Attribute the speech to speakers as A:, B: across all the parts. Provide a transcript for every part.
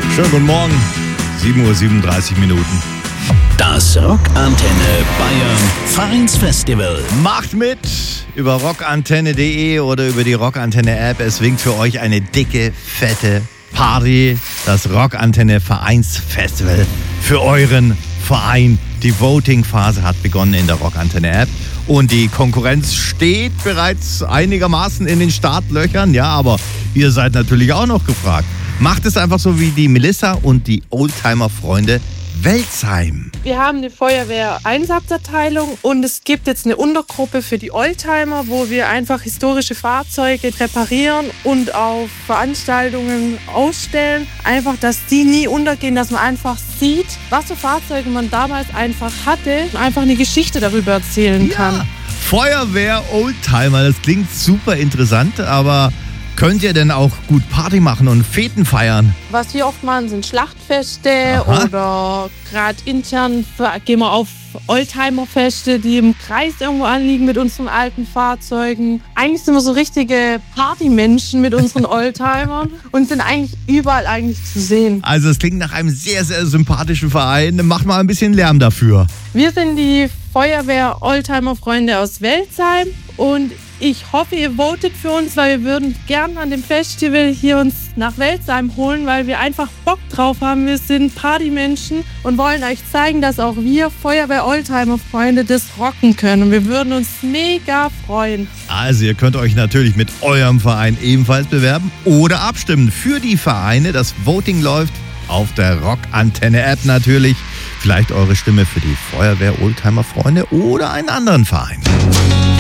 A: Schönen guten Morgen, 7:37 Uhr.
B: Das Rockantenne Bayern Vereinsfestival.
A: Macht mit über rockantenne.de oder über die Rockantenne-App. Es winkt für euch eine dicke, fette Party. Das Rockantenne Vereinsfestival für euren Verein. Die Voting-Phase hat begonnen in der Rockantenne-App. Und die Konkurrenz steht bereits einigermaßen in den Startlöchern. Ja, aber ihr seid natürlich auch noch gefragt. Macht es einfach so wie die Melissa und die Oldtimer-Freunde Welzheim.
C: Wir haben eine Feuerwehr-Einsatzabteilung und es gibt jetzt eine Untergruppe für die Oldtimer, wo wir einfach historische Fahrzeuge reparieren und auf Veranstaltungen ausstellen. Einfach, dass die nie untergehen, dass man einfach sieht, was für Fahrzeuge man damals einfach hatte und einfach eine Geschichte darüber erzählen kann.
A: Feuerwehr-Oldtimer, das klingt super interessant, aber könnt ihr denn auch gut Party machen und Feten feiern?
C: Was wir oft machen, sind Schlachtfeste. Aha. Oder gerade intern gehen wir auf Oldtimer-Feste, die im Kreis irgendwo anliegen mit unseren alten Fahrzeugen. Eigentlich sind wir so richtige Partymenschen mit unseren Oldtimern und sind eigentlich überall zu sehen.
A: Also es klingt nach einem sehr, sehr sympathischen Verein. Macht mal ein bisschen Lärm dafür.
C: Wir sind die Feuerwehr-Oldtimer-Freunde aus Welzheim und ich hoffe, ihr votet für uns, weil wir würden gerne an dem Festival hier uns nach Welzheim holen, weil wir einfach Bock drauf haben. Wir sind Partymenschen und wollen euch zeigen, dass auch wir Feuerwehr-Oldtimer-Freunde das rocken können. Und wir würden uns mega freuen.
A: Also ihr könnt euch natürlich mit eurem Verein ebenfalls bewerben oder abstimmen für die Vereine. Das Voting läuft auf der Rockantenne-App natürlich. Vielleicht eure Stimme für die Feuerwehr-Oldtimer-Freunde oder einen anderen Verein.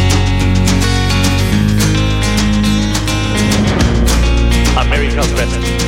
D: America's best.